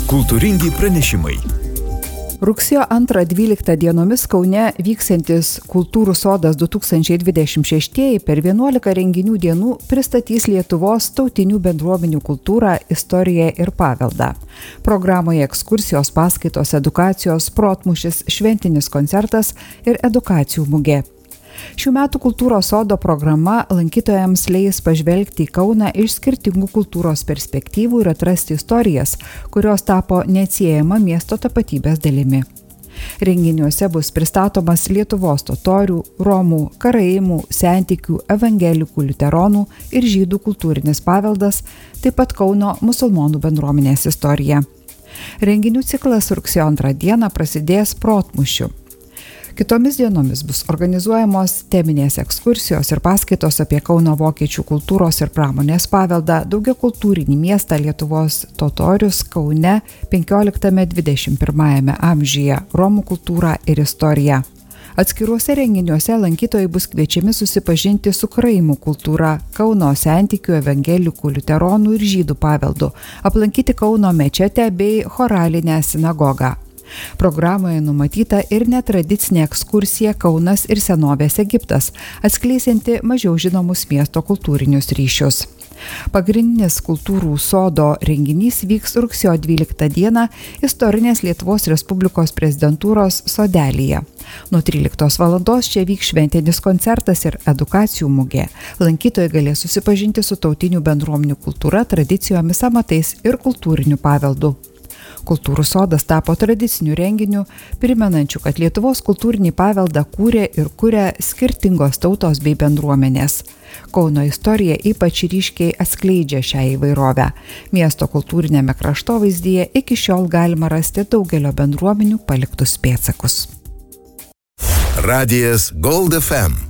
Kultūringi pranešimai. Rugsėjo 2-12 dienomis Kaune vyksiantis Kultūrų sodas 2026 per 11 renginių dienų pristatys Lietuvos tautinių bendruomenių kultūrą, istoriją ir paveldą. Programoje ekskursijos, paskaitos, edukacijos, protmūšis, šventinis koncertas ir edukacijų mugė. Šių metų Kultūros sodo programa lankytojams leis pažvelgti į Kauną iš skirtingų kultūros perspektyvų ir atrasti istorijas, kurios tapo neatsiejama miesto tapatybės dalimi. Renginiuose bus pristatomas Lietuvos totorių, romų, karaimų, sentikių, evangelikų, liuteronų ir žydų kultūrinis paveldas, taip pat Kauno musulmonų bendruomenės istorija. Renginių ciklas rugsėjo 2 dieną prasidės protmūšiu. Kitomis dienomis bus organizuojamos teminės ekskursijos ir paskaitos apie Kauno vokiečių kultūros ir pramonės paveldą, daugiakultūrinį miestą Lietuvos totorius Kaune 15-21 amžiuje, romų kultūrą ir istoriją. Atskiruose renginiuose lankytojai bus kviečiami susipažinti su karaimų kultūra, Kauno sentikių, evangelikų, liuteronų ir žydų paveldu, aplankyti Kauno mečetę bei choralinę sinagogą. Programoje numatyta ir netradicinė ekskursija Kaunas ir senovės Egiptas, atskleisianti mažiau žinomus miesto kultūrinius ryšius. Pagrindinis Kultūrų sodo renginys vyks rugsėjo 12 dieną istorinės Lietuvos Respublikos prezidentūros sodelyje. Nuo 13 valandos čia vyks šventinis koncertas ir edukacijų mugė. Lankytojai galės susipažinti su tautinių bendruomenių kultūra, tradicijomis, amatais ir kultūriniu paveldu. Kultūrų sodas tapo tradiciniu renginiu, primenančiu, kad Lietuvos kultūrinį paveldą kūrė ir kuria skirtingos tautos bei bendruomenės. Kauno istorija ypač ryškiai atskleidžia šią įvairovę. Miesto kultūrinėme kraštovaizdyje iki šiol galima rasti daugelio bendruomenių paliktus pėdsakus. Radijas Gold FM.